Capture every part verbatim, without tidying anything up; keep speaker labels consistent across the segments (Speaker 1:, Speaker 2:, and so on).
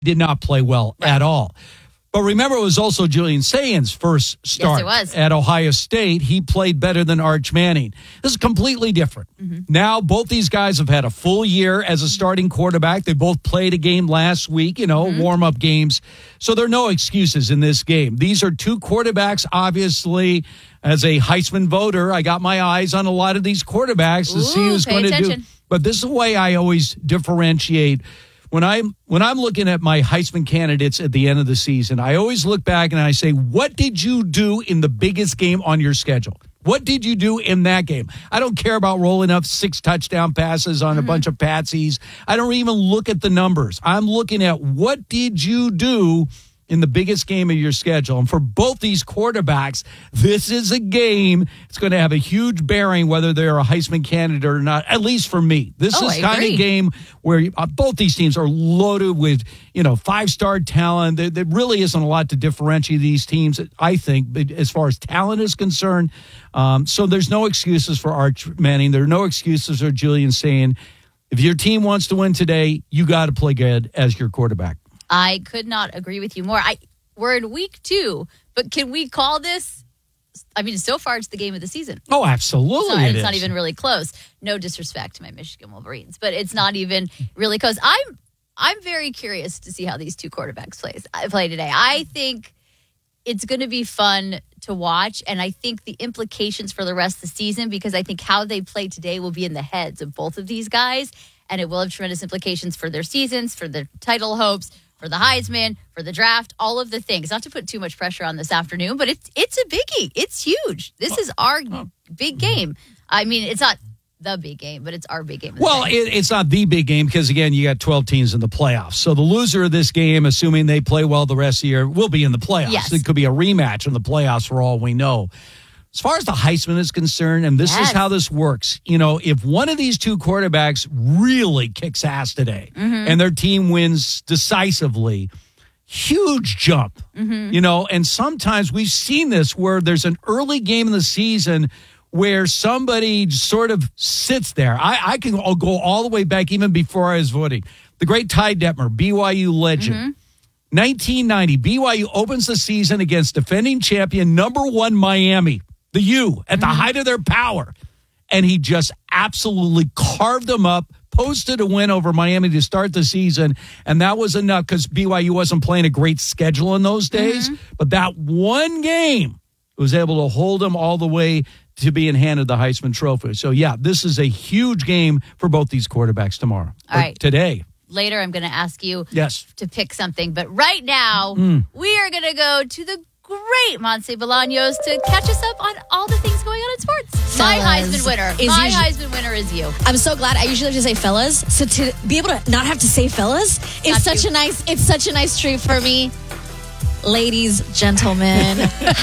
Speaker 1: did not play well
Speaker 2: right.
Speaker 1: at all. But remember, it was also Julian Sayan's first start
Speaker 2: yes, it was.
Speaker 1: at Ohio State. He played better than Arch Manning. This is completely different. Mm-hmm. Now, both these guys have had a full year as a starting quarterback. They both played a game last week, you know, mm-hmm. warm-up games. So there are no excuses in this game. These are two quarterbacks, obviously. As a Heisman voter, I got my eyes on a lot of these quarterbacks to
Speaker 2: Ooh,
Speaker 1: see who's going to do. But this is the way I always differentiate. When I'm when I'm looking at my Heisman candidates at the end of the season, I always look back and I say, what did you do in the biggest game on your schedule? What did you do in that game? I don't care about rolling up six touchdown passes on mm-hmm. a bunch of patsies. I don't even look at the numbers. I'm looking at what did you do in the biggest game of your schedule. And for both these quarterbacks, this is a game. It's going to have a huge bearing whether they're a Heisman candidate or not, at least for me. This
Speaker 2: oh,
Speaker 1: is the kind of game where uh, both these teams are loaded with, you know, five-star talent. There, there really isn't a lot to differentiate these teams, I think, but as far as talent is concerned. Um, so there's no excuses for Arch Manning. There are no excuses for Julian Sayin. If your team wants to win today, you got to play good as your quarterback.
Speaker 2: I could not agree with you more. I We're in week two, but can we call this? I mean, so far it's the game of the season.
Speaker 1: Oh, absolutely.
Speaker 2: It's, not,
Speaker 1: it
Speaker 2: it's
Speaker 1: is.
Speaker 2: not even really close. No disrespect to my Michigan Wolverines, but it's not even really close. I'm I'm very curious to see how these two quarterbacks play, play today. I think it's going to be fun to watch, and I think the implications for the rest of the season, because I think how they play today will be in the heads of both of these guys, and it will have tremendous implications for their seasons, for their title hopes, for the Heisman, for the draft, all of the things. Not to put too much pressure on this afternoon, but it's it's a biggie. It's huge. This is our big game. I mean, it's not the big game, but it's our big game.
Speaker 1: Well, it, it's not the big game because, again, you got twelve teams in the playoffs. So the loser of this game, assuming they play well the rest of the year, will be in the playoffs.
Speaker 2: Yes.
Speaker 1: It could be a rematch in the playoffs for all we know. As far as the Heisman is concerned, and this
Speaker 2: yes.
Speaker 1: is how this works, you know, if one of these two quarterbacks really kicks ass today mm-hmm. and their team wins decisively, huge jump, mm-hmm. you know, and sometimes we've seen this where there's an early game in the season where somebody sort of sits there. I, I can go all the way back even before I was voting. The great Ty Detmer, B Y U legend. Mm-hmm. nineteen ninety, B Y U opens the season against defending champion number one Miami. The U, at the mm-hmm. height of their power. And he just absolutely carved them up, posted a win over Miami to start the season. And that was enough because B Y U wasn't playing a great schedule in those days. Mm-hmm. But that one game was able to hold them all the way to being handed the Heisman Trophy. So, yeah, this is a huge game for both these quarterbacks tomorrow.
Speaker 2: All right.
Speaker 1: Today.
Speaker 2: Later, I'm going to ask you
Speaker 1: yes.
Speaker 2: to pick something. But right now, mm. we are going to go to the great Montse Bolaños to catch us up on all the things going on in sports. My Heisman winner. My usually, Heisman winner is you.
Speaker 3: I'm so glad. I usually have to say fellas. So to be able to not have to say fellas is such you. a nice, it's such a nice treat for me. Ladies, gentlemen,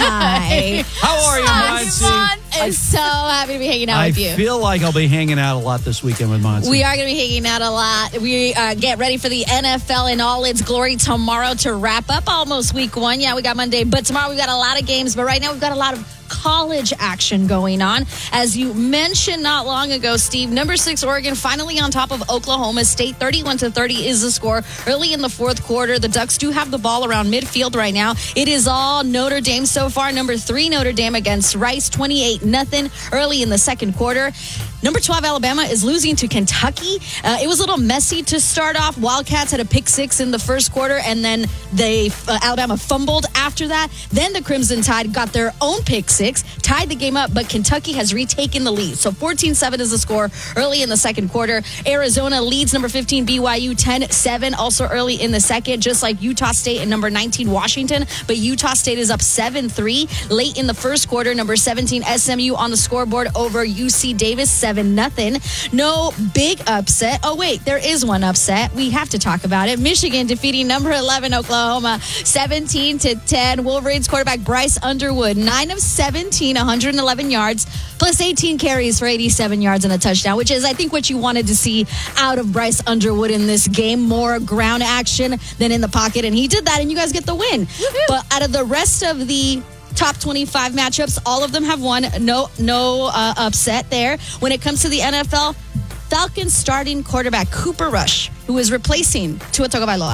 Speaker 3: hi.
Speaker 1: How are you, Monty?
Speaker 3: I'm so happy to be hanging out
Speaker 1: I
Speaker 3: with you.
Speaker 1: I feel like I'll be hanging out a lot this weekend with Monty.
Speaker 3: We are going to be hanging out a lot. We uh, get ready for the N F L in all its glory tomorrow to wrap up almost week one. Yeah, we got Monday, but tomorrow we've got a lot of games. But right now we've got a lot of college action going on. As you mentioned not long ago, Steve, number six Oregon finally on top of Oklahoma State. thirty-one to thirty is the score. Early in the fourth quarter, the Ducks do have the ball around midfield right now. It is all Notre Dame so far. Number three Notre Dame against Rice, twenty-eight nothing early in the second quarter. Number twelve Alabama is losing to Kentucky. Uh, it was a little messy to start off. Wildcats had a pick six in the first quarter, and then they uh, Alabama fumbled after that. Then the Crimson Tide got their own pick six, tied the game up, but Kentucky has retaken the lead. So fourteen seven is the score early in the second quarter. Arizona leads number fifteen B Y U ten seven, also early in the second, just like Utah State and number nineteen Washington. But Utah State is up seven three. Late in the first quarter, number seventeen S M U on the scoreboard over U C Davis, seven nothing. No big upset. Oh, wait, there is one upset. We have to talk about it. Michigan defeating number eleven Oklahoma, seventeen to ten. Wolverines quarterback Bryce Underwood, nine of seventeen, one hundred eleven yards, plus eighteen carries for eighty-seven yards and a touchdown, which is, I think, what you wanted to see out of Bryce Underwood in this game. More ground action than in the pocket, and he did that, and you guys get the win. Woo-hoo. But out of the rest of the top twenty-five matchups, all of them have won. No, no uh, upset there. When it comes to the N F L, Falcons starting quarterback Cooper Rush, who is replacing Tua Tagovailoa,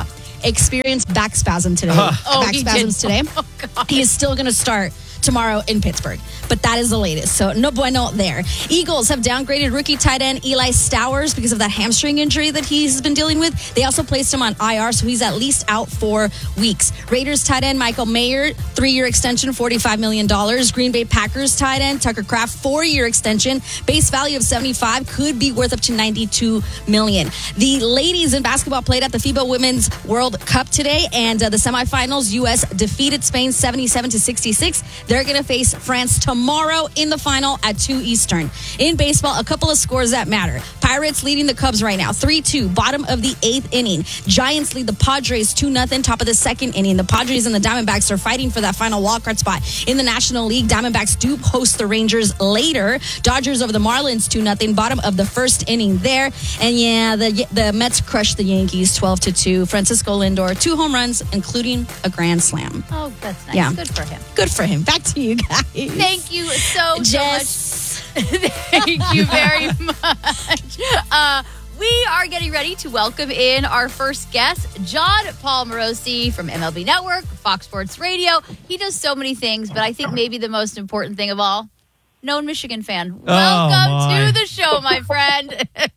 Speaker 3: experienced back spasm today.
Speaker 1: Uh,
Speaker 2: oh,
Speaker 3: back
Speaker 2: he
Speaker 3: spasms
Speaker 2: did.
Speaker 3: today.
Speaker 2: Oh, God.
Speaker 3: He is still going to start tomorrow in Pittsburgh. But that is the latest. So no bueno there. Eagles have downgraded rookie tight end Eli Stowers because of that hamstring injury that he's been dealing with. They also placed him on I R, so he's at least out for weeks. Raiders tight end Michael Mayer, three-year extension, forty-five million dollars. Green Bay Packers tight end Tucker Kraft, four-year extension. Base value of seventy-five, could be worth up to ninety-two million dollars. The ladies in basketball played at the FIBA Women's World Cup today, and uh, the semifinals, U S defeated Spain seventy-seven to sixty-six. They're going to face France tomorrow in the final at two Eastern. In baseball, a couple of scores that matter. Pirates leading the Cubs right now, three two, bottom of the eighth inning. Giants lead the Padres two nothing, top of the second inning. The Padres and the Diamondbacks are fighting for that final wildcard spot in the National League. Diamondbacks do host the Rangers later. Dodgers over the Marlins two nothing, bottom of the first inning there. And yeah, the the Mets crushed the Yankees twelve to two. Francisco Lindor, two home runs, including a grand slam.
Speaker 2: Oh, that's nice.
Speaker 3: Yeah.
Speaker 2: Good for him.
Speaker 3: Good for him. Back to you guys.
Speaker 2: Thank you so, so
Speaker 3: Jess.
Speaker 2: much. Thank you very much. Uh, we are getting ready to welcome in our first guest, John Paul Morosi from M L B Network, Fox Sports Radio. He does so many things, but I think maybe the most important thing of all, known Michigan fan. Welcome
Speaker 1: my.
Speaker 2: to the show, my friend.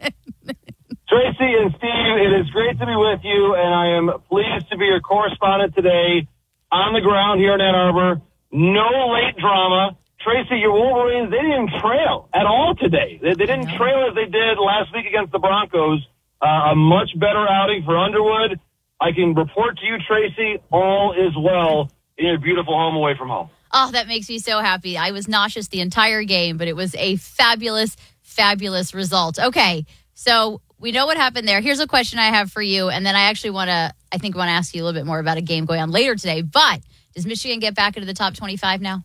Speaker 4: Tracy and Steve, it is great to be with you, and I am pleased to be your correspondent today on the ground here in Ann Arbor. No late drama. Tracy, your Wolverines, they didn't trail at all today. They, they didn't trail as they did last week against the Broncos. Uh, a much better outing for Underwood. I can report to you, Tracy, all is well in your beautiful home away from home.
Speaker 2: Oh, that makes me so happy. I was nauseous the entire game, but it was a fabulous, fabulous result. Okay, so we know what happened there. Here's a question I have for you, and then I actually want to, I think, want to ask you a little bit more about a game going on later today. But does Michigan get back into the top twenty-five now?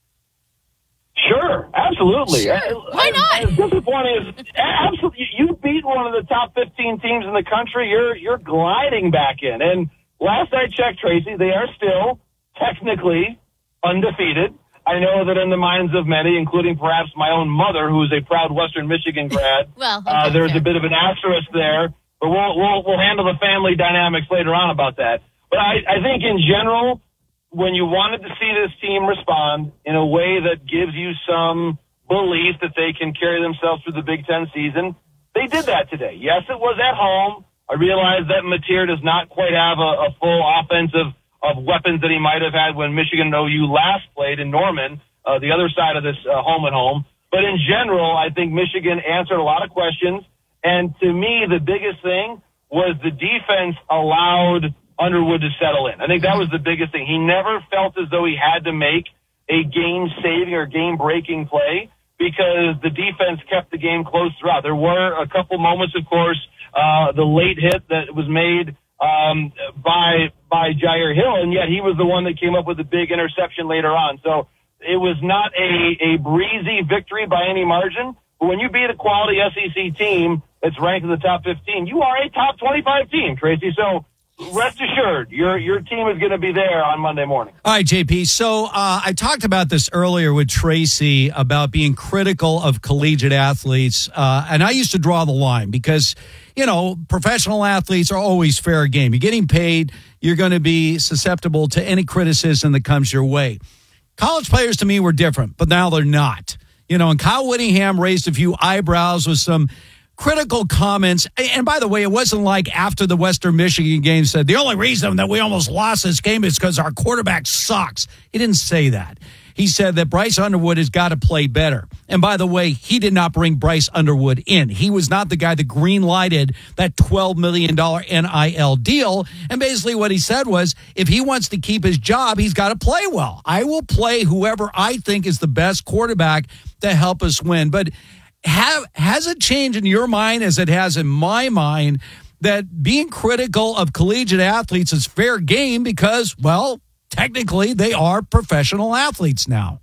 Speaker 4: Sure, absolutely.
Speaker 2: Sure. Why not?
Speaker 4: As disappointing as absolutely, you beat one of the top fifteen teams in the country. You're you're gliding back in. And last I checked, Tracy, they are still technically undefeated. I know that in the minds of many, including perhaps my own mother, who is a proud Western Michigan grad,
Speaker 2: well, okay,
Speaker 4: uh, there's
Speaker 2: fair.
Speaker 4: a bit of an asterisk there. But we'll we'll we'll handle the family dynamics later on about that. But I, I think in general, when you wanted to see this team respond in a way that gives you some belief that they can carry themselves through the Big Ten season, they did that today. Yes, it was at home. I realize that Mateer does not quite have a, a full offensive of weapons that he might have had when Michigan and O U last played in Norman, uh, the other side of this uh, home and home. But in general, I think Michigan answered a lot of questions. And to me, the biggest thing was the defense allowed Underwood to settle in. I think that was the biggest thing. He never felt as though he had to make a game-saving or game-breaking play because the defense kept the game close throughout. There were a couple moments, of course, uh, the late hit that was made um, by by Jair Hill, and yet he was the one that came up with the big interception later on. So it was not a, a breezy victory by any margin, but when you beat a quality S E C team that's ranked in the top fifteen, you are a top twenty-five team, Tracy. So rest assured, your your team is going to be there on Monday morning.
Speaker 1: All right, J P. So uh, I talked about this earlier with Tracy about being critical of collegiate athletes. Uh, and I used to draw the line because, you know, professional athletes are always fair game. You're getting paid. You're going to be susceptible to any criticism that comes your way. College players to me were different, but now they're not. You know, and Kyle Whittingham raised a few eyebrows with some critical comments. And by the way, it wasn't like after the Western Michigan game said, the only reason that we almost lost this game is because our quarterback sucks. He didn't say that. He said that Bryce Underwood has got to play better. And by the way, he did not bring Bryce Underwood in. He was not the guy that green-lighted that twelve million dollars N I L deal. And basically what he said was, if he wants to keep his job, he's got to play well. I will play whoever I think is the best quarterback to help us win. But have has it changed in your mind as it has in my mind that being critical of collegiate athletes is fair game because, well, technically they are professional athletes now?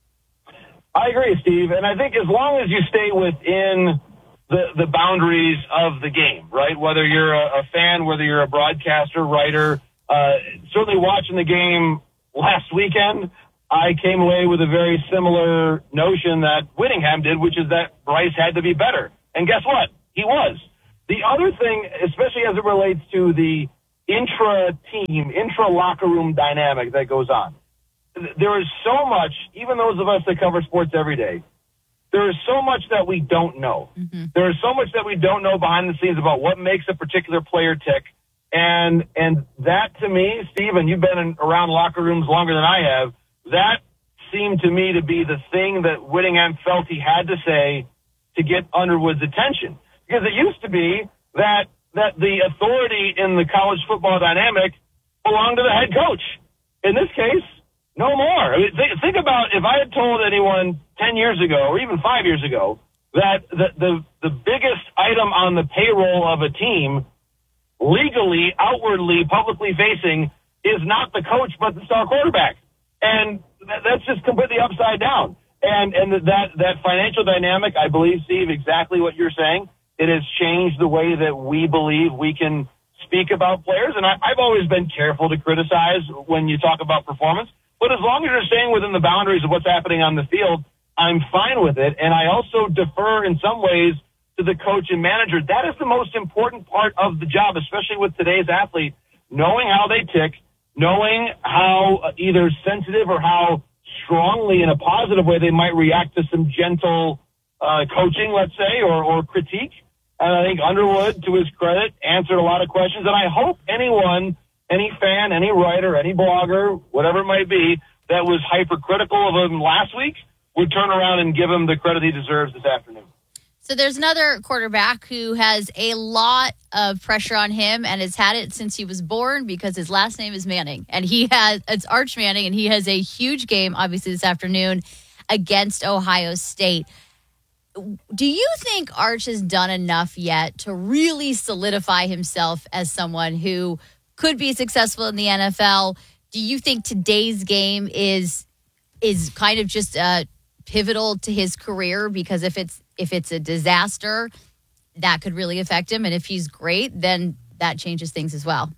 Speaker 4: I agree, Steve. And I think as long as you stay within the, the boundaries of the game, right? Whether you're a, a fan, whether you're a broadcaster, writer, uh, certainly watching the game last weekend, I came away with a very similar notion that Whittingham did, which is that Bryce had to be better. And guess what? He was. The other thing, especially as it relates to the intra-team, intra-locker room dynamic that goes on. There is so much, even those of us that cover sports every day, there is so much that we don't know. Mm-hmm. There is so much that we don't know behind the scenes about what makes a particular player tick. And and that, to me, Steve, and you've been in, around locker rooms longer than I have, that seemed to me to be the thing that Whittingham felt he had to say to get Underwood's attention. Because it used to be that that the authority in the college football dynamic belonged to the head coach. In this case, no more. I mean, th- think about if I had told anyone ten years ago or even five years ago that the, the, the biggest item on the payroll of a team, legally, outwardly, publicly facing, is not the coach but the star quarterback. And th- that's just completely upside down. And and that, that financial dynamic, I believe, Steve, exactly what you're saying. It has changed the way that we believe we can speak about players. And I, I've always been careful to criticize when you talk about performance. But as long as you're staying within the boundaries of what's happening on the field, I'm fine with it. And I also defer in some ways to the coach and manager. That is the most important part of the job, especially with today's athlete, knowing how they tick, knowing how either sensitive or how strongly in a positive way they might react to some gentle uh, coaching, let's say, or, or critique. And I think Underwood, to his credit, answered a lot of questions. And I hope anyone, any fan, any writer, any blogger, whatever it might be, that was hypercritical of him last week would turn around and give him the credit he deserves this afternoon.
Speaker 2: So there's another quarterback who has a lot of pressure on him and has had it since he was born because his last name is Manning. And he has, it's Arch Manning, and he has a huge game, obviously, this afternoon against Ohio State. Do you think Arch has done enough yet to really solidify himself as someone who could be successful in the N F L? Do you think today's game is is kind of just uh, pivotal to his career? Because if it's if it's a disaster, that could really affect him. And if he's great, then that changes things as well.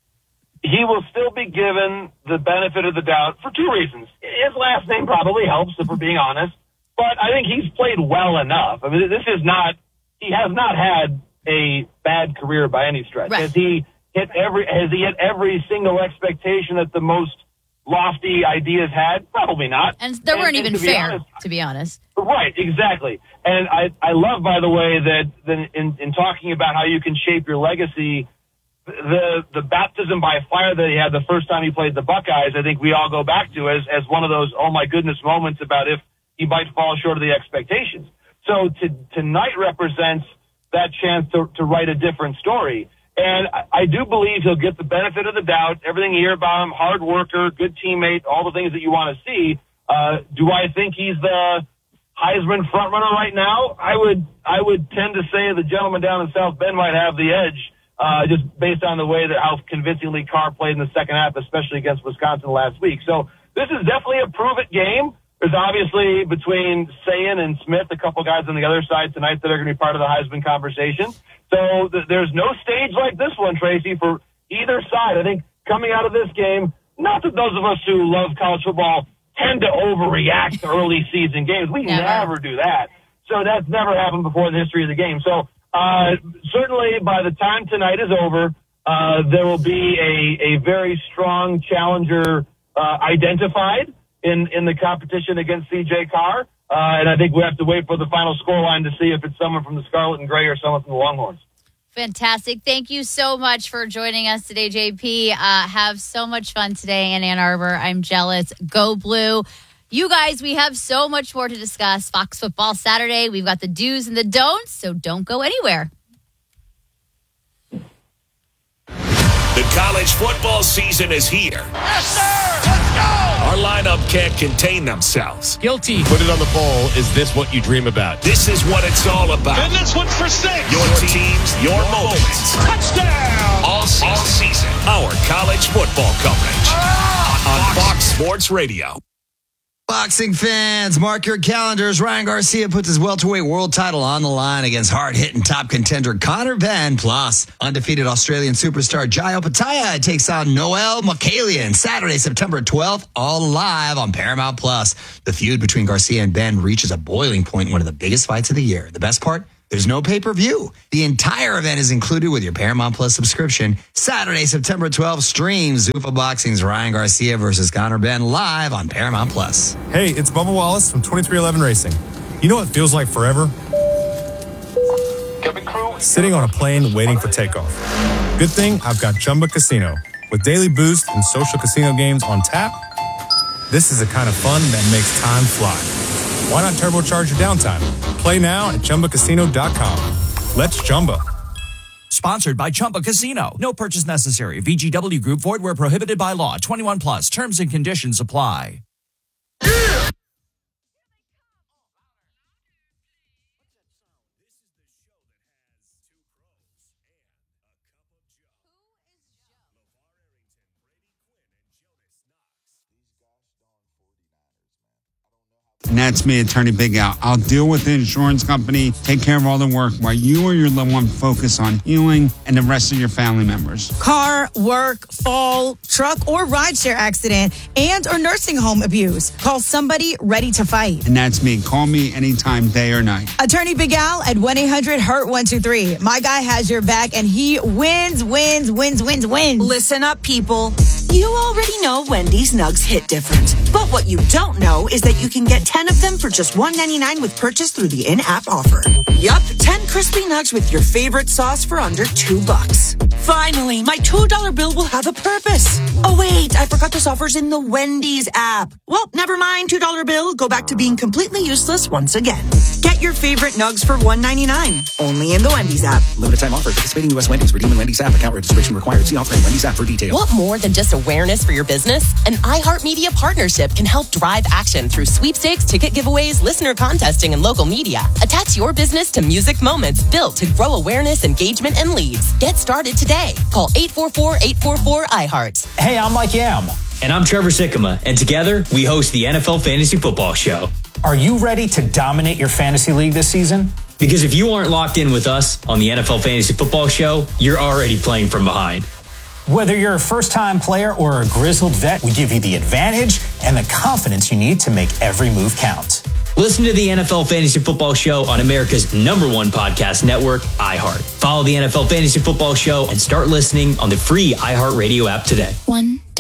Speaker 4: He will still be given the benefit of the doubt for two reasons. His last name probably helps, if we're being honest. But I think he's played well enough. I mean, this is not, he has not had a bad career by any stretch. Right. Has he hit every, has he hit every single expectation that the most lofty ideas had? Probably not.
Speaker 2: And they weren't and, even and to fair, honest, to be honest.
Speaker 4: Right, exactly. And I, I love, by the way, that, that in, in talking about how you can shape your legacy, the, the baptism by fire that he had the first time he played the Buckeyes, I think we all go back to as, as one of those, oh my goodness moments about if he might fall short of the expectations. So to, tonight represents that chance to, to write a different story. And I, I do believe he'll get the benefit of the doubt. Everything you hear about him, hard worker, good teammate, all the things that you want to see. Uh, do I think he's the Heisman frontrunner right now? I would, I would tend to say the gentleman down in South Bend might have the edge, uh, just based on the way that how convincingly Carr played in the second half, especially against Wisconsin last week. So this is definitely a prove-it game. There's obviously between Sayin and Smith, a couple guys on the other side tonight that are going to be part of the Heisman conversation. So th- there's no stage like this one, Tracy, for either side. I think coming out of this game, not that those of us who love college football tend to overreact to early season games. We never. never do that. So that's never happened before in the history of the game. So uh, certainly by the time tonight is over, uh, there will be a, a very strong challenger uh, identified in, in the competition against C J Carr. Uh, and I think we have to wait for the final scoreline to see if it's someone from the Scarlet and Gray or someone from the Longhorns.
Speaker 2: Fantastic. Thank you so much for joining us today, J P. Uh, have so much fun today in Ann Arbor. I'm jealous. Go Blue. You guys, we have so much more to discuss. Fox Football Saturday. We've got the do's and the don'ts, so don't go anywhere.
Speaker 5: The college football season is here.
Speaker 6: Yes, sir! Let's go!
Speaker 5: Our lineup can't contain themselves.
Speaker 7: Guilty. Put it on the bowl. Is this what you dream about?
Speaker 5: This is what it's all about.
Speaker 6: And this one's for six.
Speaker 5: Your teams, your moments.
Speaker 6: Touchdown!
Speaker 5: All season. All season. Our college football coverage on Fox Sports Radio.
Speaker 8: Boxing fans, mark your calendars. Ryan Garcia puts his welterweight world title on the line against hard-hitting top contender Conor Benn. Plus, undefeated Australian superstar Jai Opetaia takes on Noel Mokalian Saturday, September twelfth, all live on Paramount Plus. The feud between Garcia and Benn reaches a boiling point in one of the biggest fights of the year. The best part? There's no pay-per-view. The entire event is included with your Paramount Plus subscription. Saturday, September twelfth, stream Zuffa Boxing's Ryan Garcia versus Conor Benn live on Paramount Plus.
Speaker 9: Hey, it's Bubba Wallace from twenty-three eleven Racing. You know what feels like forever? Sitting on a plane waiting for takeoff. Good thing I've got Chumba Casino. With daily boost and social casino games on tap, this is the kind of fun that makes time fly. Why not turbocharge your downtime? Play now at Chumba Casino dot com. Let's Chumba.
Speaker 10: Sponsored by Chumba Casino. No purchase necessary. V G W Group. Void where prohibited by law. twenty-one plus. Terms and conditions apply.
Speaker 11: And that's me, Attorney Big Al. I'll deal with the insurance company, take care of all the work while you or your loved one focus on healing and the rest of your family members.
Speaker 12: Car, work, fall, truck, or rideshare accident, and or nursing home abuse. Call somebody ready to fight.
Speaker 11: And that's me. Call me anytime, day or night.
Speaker 12: Attorney Big Al at one eight hundred hurt one two three. My guy has your back, and he wins, wins, wins, wins, wins.
Speaker 13: Listen up, people. You already know Wendy's Nugs hit different. But what you don't know is that you can get ten of them for just one ninety-nine with purchase through the in-app offer. Yup, ten crispy nugs with your favorite sauce for under two bucks. Finally, my two dollar bill will have a purpose. Oh wait, I forgot this offer's in the Wendy's app. Well, never mind, two dollar bill, go back to being completely useless once again. Get your favorite nugs for one ninety-nine, only in the Wendy's app.
Speaker 10: Limited time offer. Participating U S Wendy's. Redeem in Wendy's app. Account registration required. See offer in Wendy's app for details.
Speaker 14: Want more than just awareness for your business? An iHeartMedia partnership can help drive action through sweepstakes, ticket giveaways, listener contesting, and local media. Attach your business to music moments built to grow awareness, engagement, and leads. Get started today. Call eight four four, eight four four, I heart.
Speaker 15: Hey, I'm Mike Yam.
Speaker 16: And I'm Trevor Sikkema. And together, we host the N F L Fantasy Football Show.
Speaker 15: Are you ready to dominate your fantasy league this season?
Speaker 16: Because if you aren't locked in with us on the N F L Fantasy Football Show, you're already playing from behind.
Speaker 15: Whether you're a first-time player or a grizzled vet, we give you the advantage and the confidence you need to make every move count.
Speaker 16: Listen to the N F L Fantasy Football Show on America's number one podcast network, iHeart. Follow the N F L Fantasy Football Show and start listening on the free iHeartRadio app today.
Speaker 17: One.